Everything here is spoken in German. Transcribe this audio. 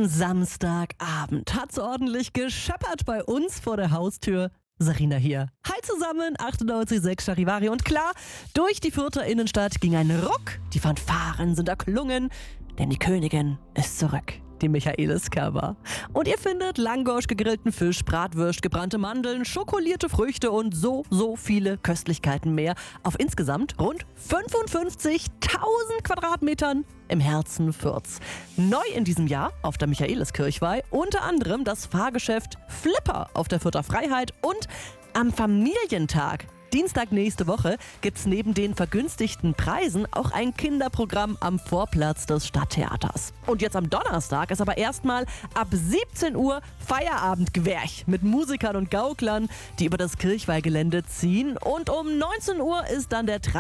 Am Samstagabend hat's ordentlich gescheppert bei uns vor der Haustür. Sarina hier. Hi zusammen, 98,6 Charivari. Und klar, durch die Fürther Innenstadt ging ein Ruck. Die Fanfaren sind erklungen, denn die Königin ist zurück. Die Michaelis-Kerber. Und ihr findet Langosch, gegrillten Fisch, Bratwürst, gebrannte Mandeln, schokolierte Früchte und so viele Köstlichkeiten mehr auf insgesamt rund 55.000 Quadratmetern im Herzen Fürths. Neu in diesem Jahr auf der Michaeliskirchweih unter anderem das Fahrgeschäft Flipper auf der Fürther Freiheit und am Familientag. Dienstag nächste Woche gibt's neben den vergünstigten Preisen auch ein Kinderprogramm am Vorplatz des Stadttheaters. Und jetzt am Donnerstag ist aber erstmal ab 17 Uhr Feierabendgewerch mit Musikern und Gauklern, die über das Kirchweihgelände ziehen. Und um 19 Uhr ist dann der